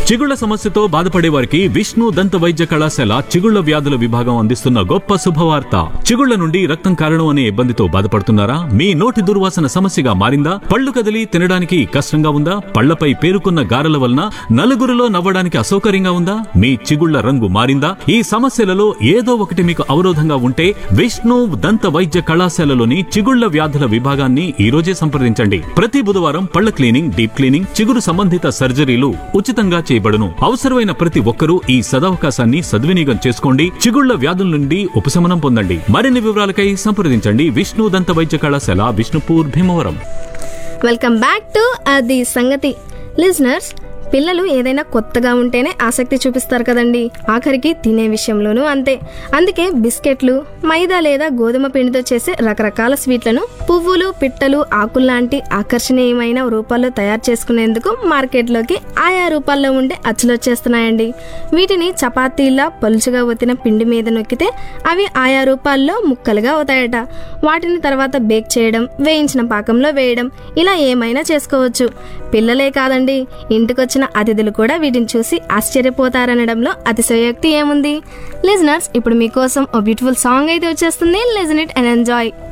చిగుళ్ల సమస్యతో బాధపడే వారికి విష్ణు దంత వైద్య కళాశాల చిగుళ్ల వ్యాధుల విభాగం అందిస్తున్న గొప్ప శుభవార్త. చిగుళ్ల నుండి రక్తం కారణం అనే ఇబ్బందితో బాధపడుతున్నారా? మీ నోటి దుర్వాసన సమస్యగా మారిందా? పళ్ళు కదిలి తినడానికి కష్టంగా ఉందా? పళ్లపై పేరుకున్న గారెల వలన నలుగురిలో నవ్వడానికి అసౌకర్యంగా ఉందా? మీ చిగుళ్ల రంగు మారిందా? ఈ సమస్యలలో ఏదో ఒకటి మీకు అవరోధంగా ఉంటే విష్ణు దంత వైద్య కళాశాలలోని చిగుళ్ల వ్యాధుల విభాగాన్ని ఈ రోజే సంప్రదించండి. ప్రతి బుధవారం పళ్ల క్లీనింగ్, డీప్ క్లీనింగ్, చిగురు సంబంధిత సర్జరీలు ఉచితంగా చేయబడును. అవసరమైన ప్రతి ఒక్కరూ ఈ సదవకాశాన్ని సద్వినియోగం చేసుకోండి. చిగుళ్ల వ్యాధుల నుండి ఉపశమనం పొందండి. మరిన్ని వివరాలకై సంప్రదించండి విష్ణు దంత వైద్య కళాశాల, Vishnupur, Bhimavaram. Welcome back to అది సంగతి. లిజనర్స్, పిల్లలు ఏదైనా కొత్తగా ఉంటేనే ఆసక్తి చూపిస్తారు కదండి. ఆఖరికి తినే విషయంలోనూ అంతే. అందుకే బిస్కెట్లు, మైదా లేదా గోధుమ పిండితో చేసే రకరకాల స్వీట్లను పువ్వులు, పిట్టలు, ఆకుల్లాంటి ఆకర్షణీయమైన రూపాల్లో తయారు చేసుకునేందుకు మార్కెట్లోకి ఆయా రూపాల్లో ఉండే అచ్చులు వచ్చేస్తున్నాయండి. వీటిని చపాతీలా పలుచుగా ఒత్తిన పిండి మీద నొక్కితే అవి ఆయా రూపాల్లో ముక్కలుగా అవుతాయట. వాటిని తర్వాత బేక్ చేయడం, వేయించిన పాకంలో వేయడం, ఇలా ఏమైనా చేసుకోవచ్చు. పిల్లలే కాదండి, ఇంటికొచ్చిన అతిథులు కూడా వీటిని చూసి ఆశ్చర్యపోతారనడంలో అతిశయోక్తి ఏముంది? లిజనర్స్, ఇప్పుడు మీకోసం ఓ బ్యూటిఫుల్ సాంగ్ అయితే వచ్చేస్తుంది. Listen it and enjoy.